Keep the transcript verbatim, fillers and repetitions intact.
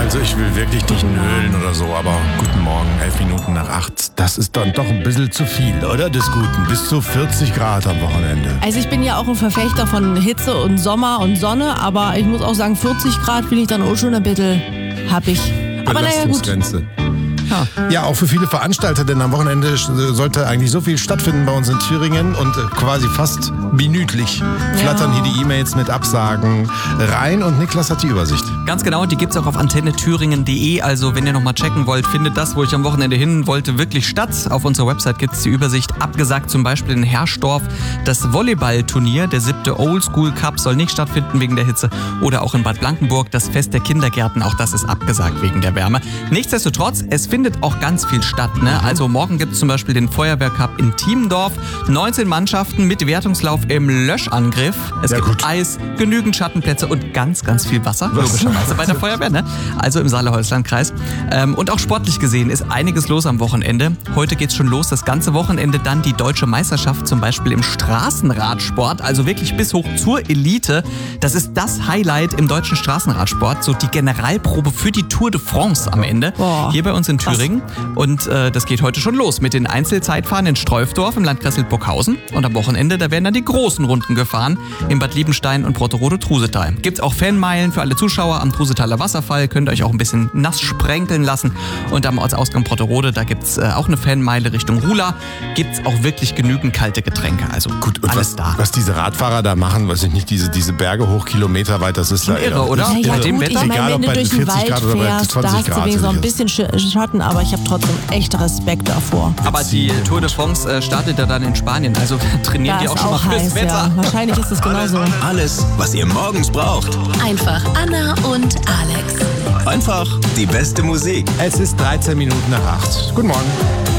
Also ich will wirklich nicht nölen oder so, aber guten Morgen, elf Minuten nach acht. Das ist dann doch ein bisschen zu viel, oder? Des Guten. Bis zu vierzig Grad am Wochenende. Also ich bin ja auch ein Verfechter von Hitze und Sommer und Sonne, aber ich muss auch sagen, vierzig Grad bin ich dann auch schon ein bisschen happig. Aber naja, gut. Ja. ja, auch für viele Veranstalter, denn am Wochenende sollte eigentlich so viel stattfinden bei uns in Thüringen und quasi fast minütlich flattern ja. hier die E-Mails mit Absagen rein und Niklas hat die Übersicht. Ganz genau, die gibt's auch auf antenne thüringen punkt de, also wenn ihr nochmal checken wollt, findet das, wo ich am Wochenende hin wollte, wirklich statt. Auf unserer Website gibt's die Übersicht. Abgesagt zum Beispiel in Herrsdorf das Volleyballturnier, der siebte Oldschool Cup soll nicht stattfinden wegen der Hitze oder auch in Bad Blankenburg das Fest der Kindergärten, auch das ist abgesagt wegen der Wärme. Nichtsdestotrotz, es findet auch ganz viel statt. Ne? Also morgen gibt es zum Beispiel den Feuerwehrcup in Thiemendorf. neunzehn Mannschaften mit Wertungslauf im Löschangriff. Es ja, gibt gut. Eis, genügend Schattenplätze und ganz, ganz viel Wasser. Was? Logischerweise bei der Feuerwehr. Ne? Also im Saale-Holzland-Kreis. Ähm, und auch sportlich gesehen ist einiges los am Wochenende. Heute geht's schon los. Das ganze Wochenende dann die deutsche Meisterschaft zum Beispiel im Straßenradsport. Also wirklich bis hoch zur Elite. Das ist das Highlight im deutschen Straßenradsport. So die Generalprobe für die Tour de France am Ende. Boah. Hier bei uns in Thüringen. Und äh, das geht heute schon los mit den Einzelzeitfahren in Streufdorf im Landkreis Hildburghausen. Und am Wochenende, da werden dann die großen Runden gefahren in Bad Liebenstein und Brotterode-Trusetal. Gibt's auch Fanmeilen für alle Zuschauer am Trusetaler Wasserfall. Könnt ihr euch auch ein bisschen nass sprenkeln lassen. Und am Ortsausgang Brotterode, da gibt's äh, auch eine Fanmeile Richtung Rula. Gibt's auch wirklich genügend kalte Getränke. Also gut, und alles was, da. Was diese Radfahrer da machen, weiß ich nicht, diese, diese Berge hoch Kilometer weit, das ist schon irre, oder? Ja, ja, bei dem gut, Wetter. Ich meine, Egal, wenn du durch den Wald Grad oder bei fährst, zwanzig da hast du Grad wegen so ein bisschen Schatten, aber ich habe trotzdem echt Respekt davor. Aber die Tour de France äh, startet ja dann in Spanien, also trainieren da die auch schon auch mal heiß, fürs Wetter. Ja. Wahrscheinlich ist es genauso. Alles, was ihr morgens braucht. Einfach Anna und Alex. Einfach die beste Musik. Es ist dreizehn Minuten nach acht. Guten Morgen.